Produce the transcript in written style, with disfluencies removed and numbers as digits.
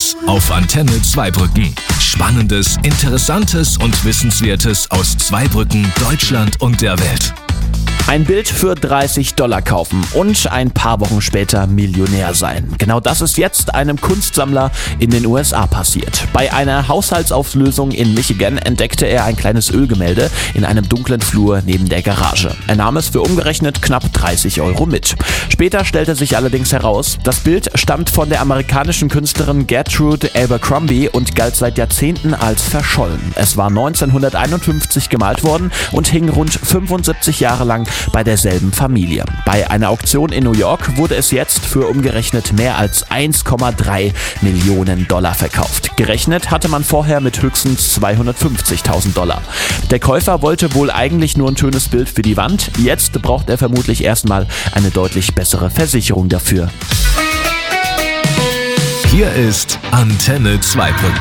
Neues auf Antenne Zweibrücken. Spannendes, Interessantes und Wissenswertes aus Zweibrücken, Deutschland und der Welt. Ein Bild für $30 kaufen und ein paar Wochen später Millionär sein. Genau das ist jetzt einem Kunstsammler in den USA passiert. Bei einer Haushaltsauflösung in Michigan entdeckte er ein kleines Ölgemälde in einem dunklen Flur neben der Garage. Er nahm es für umgerechnet knapp €30 mit. Später stellte sich allerdings heraus, das Bild stammt von der amerikanischen Künstlerin Gertrude Abercrombie und galt seit Jahrzehnten als verschollen. Es war 1951 gemalt worden und hing rund 75 Jahre lang bei derselben Familie. Bei einer Auktion in New York wurde es jetzt für umgerechnet mehr als $1,3 Millionen verkauft. Gerechnet hatte man vorher mit höchstens $250.000. Der Käufer wollte wohl eigentlich nur ein schönes Bild für die Wand. Jetzt braucht er vermutlich erstmal eine deutlich bessere Versicherung dafür. Hier ist Antenne Zweibrücken.